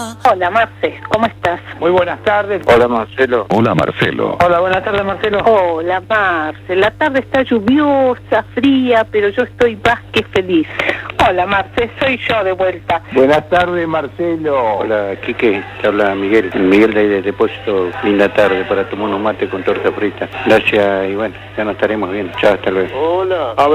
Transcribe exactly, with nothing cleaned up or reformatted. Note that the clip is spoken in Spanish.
Hola Marce, ¿cómo estás? Muy buenas tardes. Hola Marcelo. Hola Marcelo. Hola, buenas tardes Marcelo. Hola Marce, la tarde está lluviosa, fría, pero yo estoy más que feliz. Hola Marce, soy yo de vuelta. Buenas tardes Marcelo. Hola Quique, te habla Miguel. Miguel de ahí de Depósito. Linda tarde para tomar unos mate con torta frita. Gracias y bueno, ya nos estaremos viendo. Chao, hasta luego. Hola.